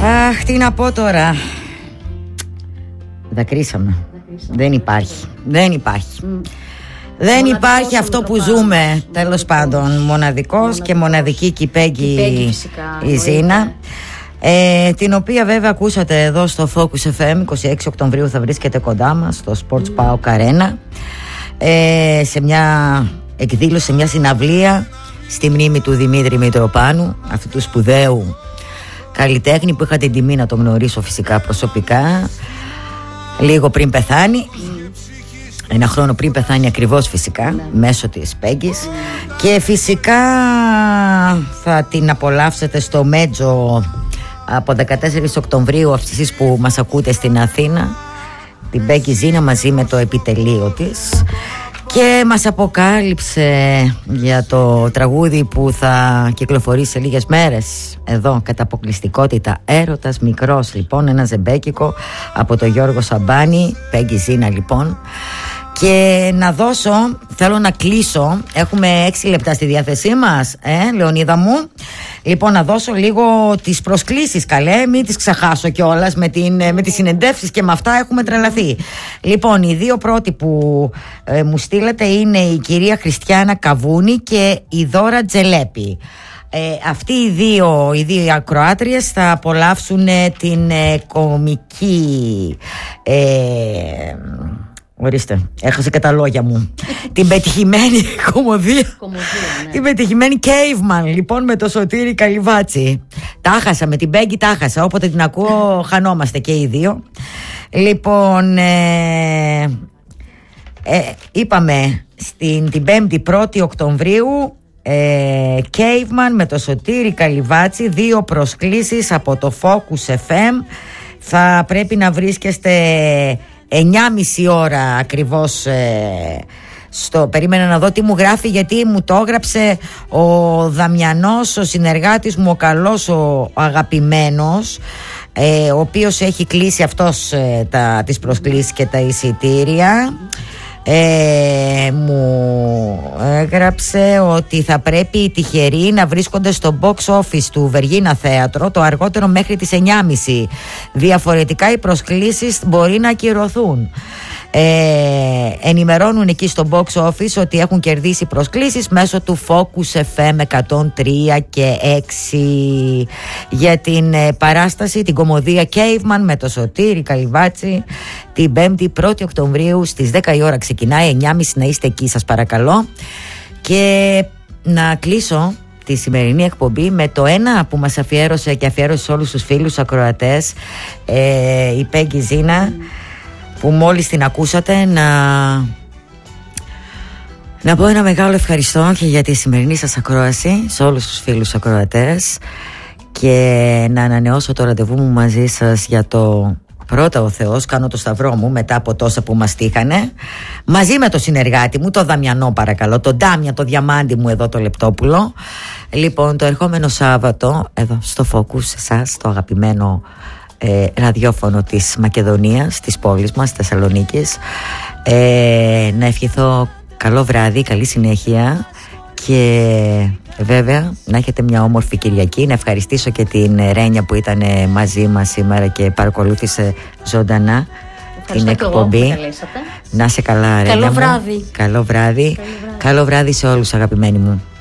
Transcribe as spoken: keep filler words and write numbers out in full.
Αχ, τι να πω τώρα. Δακρύσαμε. Δεν υπάρχει. Δεν υπάρχει. Mm. Δεν μοναδικός υπάρχει αυτό που ζούμε. Τέλος πάντων, μοναδικός μοναδικός και μοναδική και η Πέγγι η Ζήνα. Ε, την οποία βέβαια ακούσατε εδώ στο Focus εφ εμ. είκοσι έξι Οκτωβρίου θα βρίσκεται κοντά μας στο Sports mm. Paok Arena, ε, σε μια εκδήλωση, σε μια συναυλία στη μνήμη του Δημήτρη Μητροπάνου, αυτού του σπουδαίου καλλιτέχνη που είχα την τιμή να τον γνωρίσω φυσικά προσωπικά λίγο πριν πεθάνει. mm. Ένα χρόνο πριν πεθάνει ακριβώς φυσικά, mm. μέσω της Πέγγις. mm. Και φυσικά θα την απολαύσετε στο Μέτζο από δεκατέσσερις Οκτωβρίου, αυτής που μας ακούτε στην Αθήνα, την Πέγγι Ζήνα μαζί με το επιτελείο της. Και μας αποκάλυψε για το τραγούδι που θα κυκλοφορήσει σε λίγες μέρες εδώ, κατά αποκλειστικότητα, Έρωτας Μικρός, λοιπόν, ένα ζεμπέκικο από τον Γιώργο Σαμπάνη. Πέγγι Ζήνα λοιπόν. Και να δώσω, θέλω να κλείσω, έχουμε έξι λεπτά στη διάθεσή μας, ε, Λεωνίδα μου. Λοιπόν, να δώσω λίγο τις προσκλήσεις, καλέ, μην τις ξεχάσω κιόλας με, την, με τις συνεντεύσεις και με αυτά έχουμε τρελαθεί. Λοιπόν, οι δύο πρώτοι που ε, μου στείλατε είναι η κυρία Χριστιάνα Καβούνη και η Δώρα Τζελέπη. Ε, αυτοί οι δύο, οι δύο ακροάτριες θα απολαύσουν την ε, κομική... Ε, Ορίστε, έχασε και τα λόγια μου. Την πετυχημένη κομμωδία. Ναι. Την πετυχημένη Caveman, λοιπόν, με το Σωτήρη Καλυβάτσι. Τα χάσα, με την Πέγγι τα χάσα. Όποτε την ακούω, χανόμαστε και οι δύο. Λοιπόν, ε, ε, είπαμε στην, την πέμπτη πρώτη Οκτωβρίου, ε, Caveman με το Σωτήρη Καλυβάτσι. Δύο προσκλήσεις από το Focus εφ εμ. Θα πρέπει να βρίσκεστε εννιά και μισή ώρα ακριβώς ε, στο... Περίμενα να δω τι μου γράφει, γιατί μου το έγραψε ο Δαμιανός, ο συνεργάτης μου, ο καλός, ο αγαπημένος, ε, ο οποίος έχει κλείσει αυτός ε, τα, τις προσκλήσεις και τα εισιτήρια. Ε, μου έγραψε ότι θα πρέπει οι τυχεροί να βρίσκονται στο box office του Βεργίνα Θέατρο το αργότερο μέχρι τις εννιά και μισή. Διαφορετικά οι προσκλήσεις μπορεί να ακυρωθούν. Ε, ενημερώνουν εκεί στο box office ότι έχουν κερδίσει προσκλήσεις μέσω του Focus εφ εμ εκατόν τρία και έξι για την ε, παράσταση, την κομμωδία Caveman με το Σωτήρη Καλυβάτσι, την πέμπτη πρώτη Οκτωβρίου στις δέκα η ώρα ξεκινάει, εννιά και μισή να είστε εκεί σας παρακαλώ. Και να κλείσω τη σημερινή εκπομπή με το ένα που μας αφιέρωσε και αφιέρωσε σε όλους τους φίλους ακροατές, ε, η Πέγγι Ζήνα, που μόλις την ακούσατε. Να να πω ένα μεγάλο ευχαριστώ και για τη σημερινή σας ακρόαση σε όλους τους φίλους ακροατές, και να ανανεώσω το ραντεβού μου μαζί σας για το πρώτα ο Θεός, κάνω το σταυρό μου μετά από τόσα που μας τύχανε, μαζί με το συνεργάτη μου, το Δαμιανό παρακαλώ, το Ντάμια, το διαμάντι μου εδώ, το Λεπτόπουλο. Λοιπόν, το ερχόμενο Σάββατο εδώ στο Focus, σας το αγαπημένο Ε, ραδιόφωνο της Μακεδονίας, της πόλης μας, Θεσσαλονίκης, ε, να ευχηθώ καλό βράδυ, καλή συνέχεια και βέβαια να έχετε μια όμορφη Κυριακή. Να ευχαριστήσω και την Ρένια που ήταν μαζί μας σήμερα και παρακολούθησε ζωντανά την εκπομπή. Να είσαι καλά, Ρένια. Καλό βράδυ. Καλό βράδυ. Καλό βράδυ σε όλους, αγαπημένοι μου.